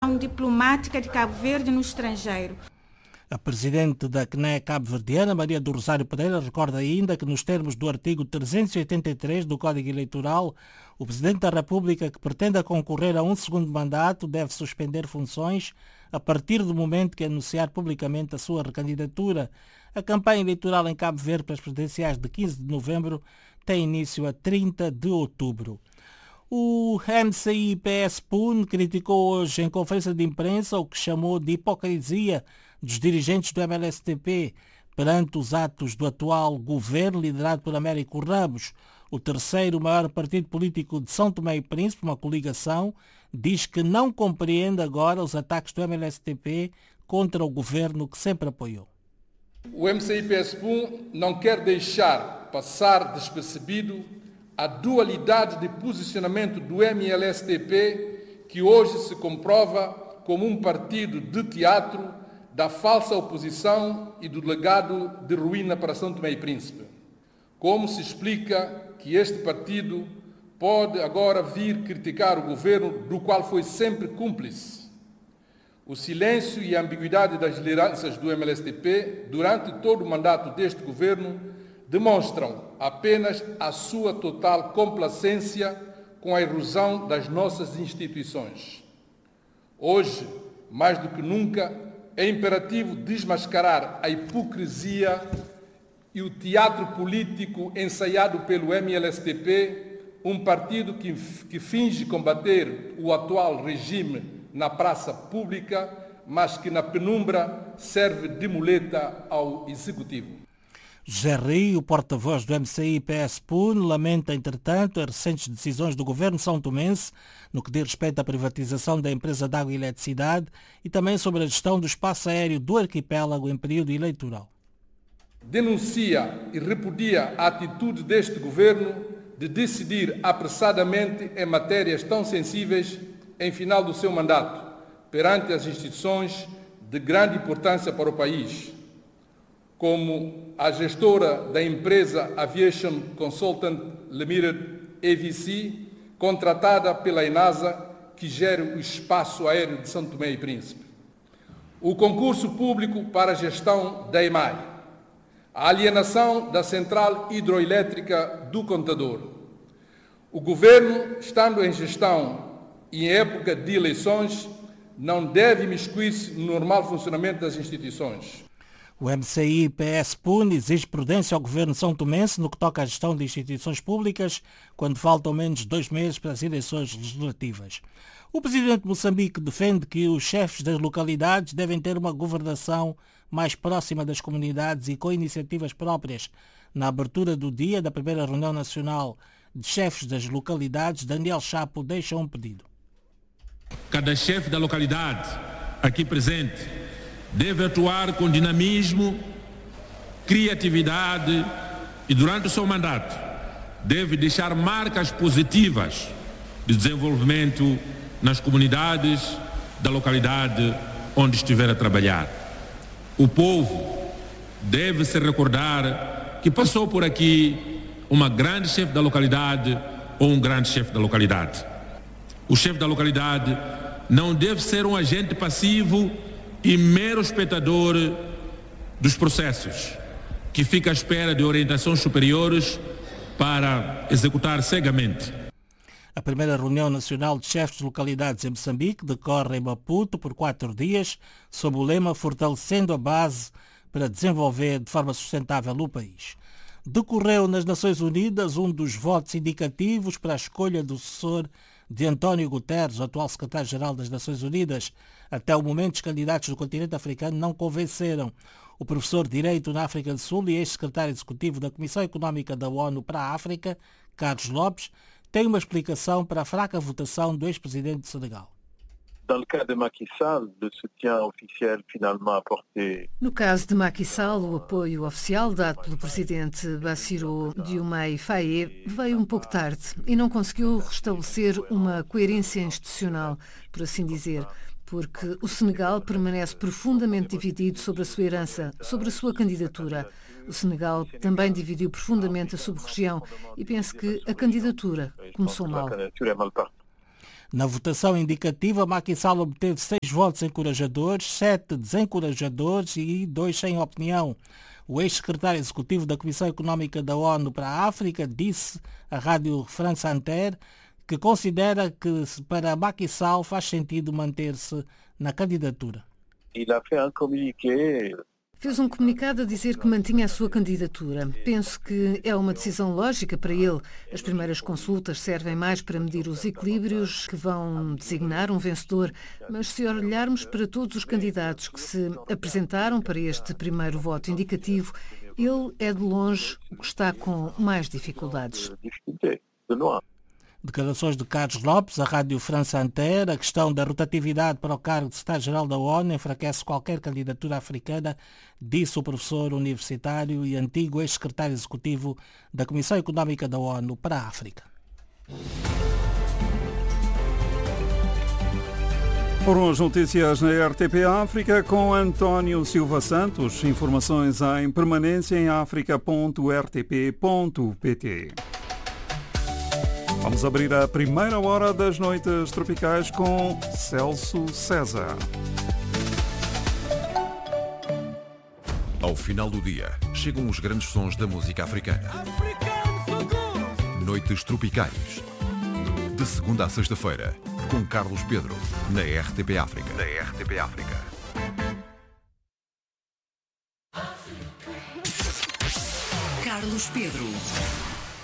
atuação diplomática de Cabo Verde no estrangeiro. A presidente da CNE cabo-verdiana, Maria do Rosário Pereira, recorda ainda que nos termos do artigo 383 do Código Eleitoral, o Presidente da República que pretenda concorrer a um segundo mandato deve suspender funções a partir do momento que anunciar publicamente a sua recandidatura. A campanha eleitoral em Cabo Verde para as presidenciais de 15 de novembro tem início a 30 de outubro. O MCI-PS-PUN criticou hoje em conferência de imprensa o que chamou de hipocrisia dos dirigentes do MLSTP perante os atos do atual governo liderado por Américo Ramos. O terceiro maior partido político de São Tomé e Príncipe, uma coligação, diz que não compreende agora os ataques do MLSTP contra o governo que sempre apoiou. O MCI-PS-PUN não quer deixar passar despercebido a dualidade de posicionamento do MLSTP, que hoje se comprova como um partido de teatro da falsa oposição e do legado de ruína para São Tomé e Príncipe. Como se explica que este partido pode agora vir criticar o governo do qual foi sempre cúmplice? O silêncio e a ambiguidade das lideranças do MLSTP durante todo o mandato deste governo demonstram apenas a sua total complacência com a erosão das nossas instituições. Hoje, mais do que nunca, é imperativo desmascarar a hipocrisia e o teatro político ensaiado pelo MLSTP, um partido que finge combater o atual regime na praça pública, mas que na penumbra serve de muleta ao Executivo. José Rio, porta-voz do MCI-PS-PUN, lamenta, entretanto, as recentes decisões do governo são-tomense no que diz respeito à privatização da empresa de água e eletricidade e também sobre a gestão do espaço aéreo do arquipélago em período eleitoral. Denuncia e repudia a atitude deste governo de decidir apressadamente em matérias tão sensíveis em final do seu mandato, perante as instituições de grande importância para o país, como a gestora da empresa Aviation Consultant Limited, AVC, contratada pela ENASA, que gera o espaço aéreo de São Tomé e Príncipe. O concurso público para a gestão da EMAI. A alienação da central hidroelétrica do Contador. O governo, estando em gestão e em época de eleições, não deve imiscuir-se no normal funcionamento das instituições. O MCI-PS-PUN exige prudência ao governo são-tomense no que toca à gestão de instituições públicas quando faltam menos de 2 meses para as eleições legislativas. O presidente de Moçambique defende que os chefes das localidades devem ter uma governação mais próxima das comunidades e com iniciativas próprias. Na abertura do dia da primeira reunião nacional de chefes das localidades, Daniel Chapo deixa um pedido. Cada chefe da localidade aqui presente deve atuar com dinamismo, criatividade e, durante o seu mandato, deve deixar marcas positivas de desenvolvimento nas comunidades da localidade onde estiver a trabalhar. O povo deve se recordar que passou por aqui uma grande chefe da localidade ou um grande chefe da localidade. O chefe da localidade não deve ser um agente passivo e mero espectador dos processos, que fica à espera de orientações superiores para executar cegamente. A primeira reunião nacional de chefes de localidades em Moçambique decorre em Maputo por 4 dias, sob o lema Fortalecendo a Base para desenvolver de forma sustentável o país. Decorreu nas Nações Unidas um dos votos indicativos para a escolha do sucessor de António Guterres, o atual secretário-geral das Nações Unidas. Até o momento, os candidatos do continente africano não convenceram. O professor de Direito na África do Sul e ex-secretário executivo da Comissão Económica da ONU para a África, Carlos Lopes, tem uma explicação para a fraca votação do ex-presidente de Senegal. No caso de Macky Sall, o apoio oficial dado pelo presidente Bassirou Diomaye Faye veio um pouco tarde e não conseguiu restabelecer uma coerência institucional, por assim dizer, porque o Senegal permanece profundamente dividido sobre a sua herança, sobre a sua candidatura. O Senegal também dividiu profundamente a sub-região e penso que a candidatura começou mal. Na votação indicativa, Macky Sall obteve 6 votos encorajadores, 7 desencorajadores e 2 sem opinião. O ex-secretário executivo da Comissão Económica da ONU para a África disse à Rádio France Inter que considera que para Macky Sall faz sentido manter-se na candidatura. Fez um comunicado a dizer que mantinha a sua candidatura. Penso que é uma decisão lógica para ele. As primeiras consultas servem mais para medir os equilíbrios que vão designar um vencedor. Mas se olharmos para todos os candidatos que se apresentaram para este primeiro voto indicativo, ele é de longe o que está com mais dificuldades. Declarações de Carlos Lopes, à Rádio France Inter. A questão da rotatividade para o cargo de Secretário-Geral da ONU enfraquece qualquer candidatura africana, disse o professor universitário e antigo ex-secretário executivo da Comissão Económica da ONU para a África. Foram as notícias na RTP África com António Silva Santos. Informações em permanência em africa.rtp.pt. Vamos abrir a primeira hora das noites tropicais com Celso César. Ao final do dia, chegam os grandes sons da música africana. Noites tropicais. De segunda a sexta-feira, com Carlos Pedro, na RTP África. Carlos Pedro.